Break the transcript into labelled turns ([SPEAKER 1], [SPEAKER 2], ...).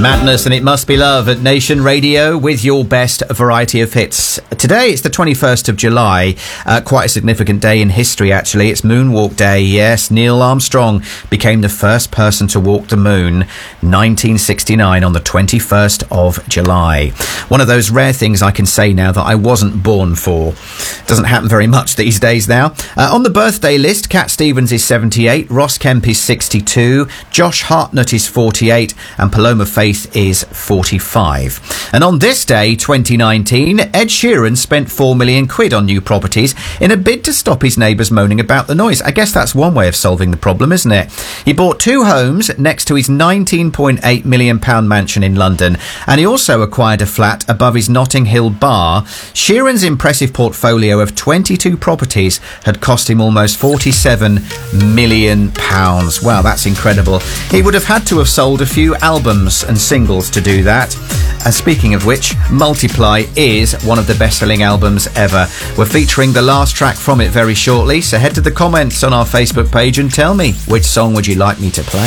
[SPEAKER 1] Madness and It Must Be Love at Nation Radio with your best variety of hits. Today it's the 21st of July, quite a significant day in history actually. It's Moonwalk Day, yes. Neil Armstrong became the first person to walk the moon, 1969 on the 21st of July. One of those rare things I can say now that I wasn't born for. Doesn't happen very much these days now. On the birthday list, Cat Stevens is 78, Ross Kemp is 62, Josh Hartnett is 48 and Paloma Faith is 45. And on this day, 2019, Ed Sheeran spent £4 million on new properties in a bid to stop his neighbours moaning about the noise. I guess that's one way of solving the problem, isn't it? He bought 2 homes next to his £19.8 million mansion in London, and he also acquired a flat above his Notting Hill bar. Sheeran's impressive portfolio of 22 properties had cost him almost £47 million. Wow, that's incredible. He would have had to have sold a few albums and singles to do that. And speaking of which, Multiply is one of the best-selling albums ever. We're featuring the last track from it very shortly, so head to the comments on our Facebook page and tell me which song would you like me to play.